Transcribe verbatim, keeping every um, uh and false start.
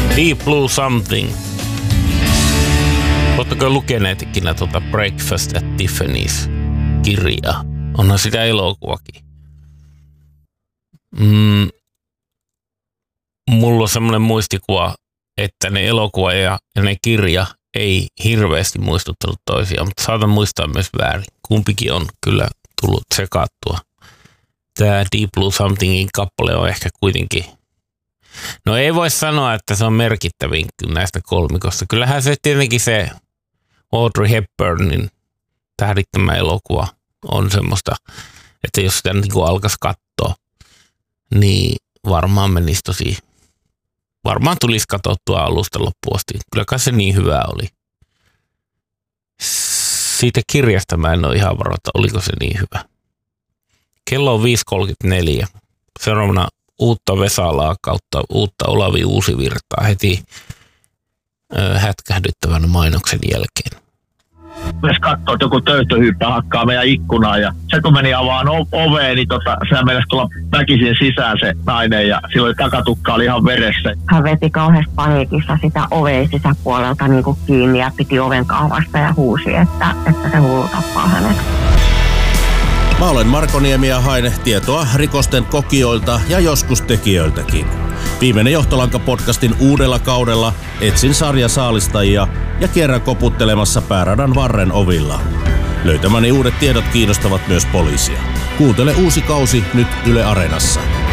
Deep Blue Something. Oletteko lukeneet ikinä tuota Breakfast at Tiffany's -kirjaa? Onhan sitä elokuvakin. Mm. Mulla on semmoinen muistikuva, että ne elokuva ja ne kirja ei hirveästi muistuttanut toisiaan, mutta saatan muistaa myös väärin. Kumpikin on kyllä tullut sekaattua. Tämä Deep Blue Somethingin kappale on ehkä kuitenkin, no ei voi sanoa, että se on merkittävin näistä kolmikosta. Kyllähän se tietenkin se Audrey Hepburnin tähdittämä elokuva on semmoista, että jos sitä niin kuin alkaisi katsoa, niin varmaan menisi tosi, varmaan tulisi katsottua alusta loppuun asti. Kyllä kai se niin hyvä oli. Siitä kirjasta mä en ole ihan varma, että oliko se niin hyvä. Kello on viisi kolmekymmentäneljä. Seuraavana uutta Vesalaa kautta uutta Olavi Uusivirtaa heti ö, hätkähdyttävän mainoksen jälkeen. Jos katsoo, että joku töyttöhyyppä hakkaa meidän ikkunaa ja se kun meni avaan oveen, niin tota, sehän meinasi tulla väkisin sisään se nainen ja silloin takatukka oli ihan veressä. Hän veti kauheasti paniikissa sitä oveen sisäpuolelta niin kuin kiinni ja piti oven kahvasta ja huusi, että, että se hullu tappaa hänet. Mä olen Marko Niemi ja hain tietoa rikosten kokijoilta ja joskus tekijöiltäkin. Viimeinen Johtolanka-podcastin uudella kaudella etsin sarjasaalistajia ja kierrän koputtelemassa pääradan varren ovilla. Löytämäni uudet tiedot kiinnostavat myös poliisia. Kuuntele uusi kausi nyt Yle Areenassa.